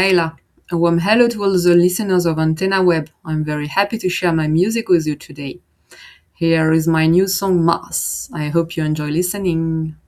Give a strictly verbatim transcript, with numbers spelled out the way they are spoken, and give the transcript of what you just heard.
Ayla. A warm hello to all the listeners of Antenna Web. I'm very happy to share my music with you today. Here is my new song, Mars. I hope you enjoy listening.